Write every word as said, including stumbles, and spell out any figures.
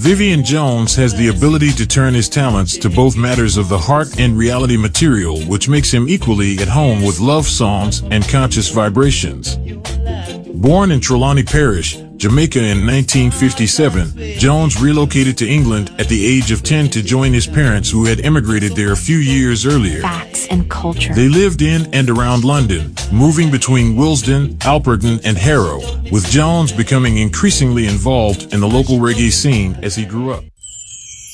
Vivian Jones has the ability to turn his talents to both matters of the heart and reality material, which makes him equally at home with love songs and conscious vibrations. Born in Trelawney Parish, Jamaica in nineteen fifty-seven, Jones relocated to England at the age of ten to join his parents who had immigrated there a few years earlier. Facts and culture. They lived in and around London, moving between Willesden, Alperton, and Harrow, with Jones becoming increasingly involved in the local reggae scene as he grew up.